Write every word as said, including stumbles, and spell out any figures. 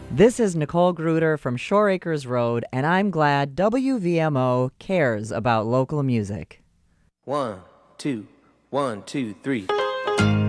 This is Nicole Gruder from Shore Acres Road, and I'm glad W V M O cares about local music. One, two, one, two, three.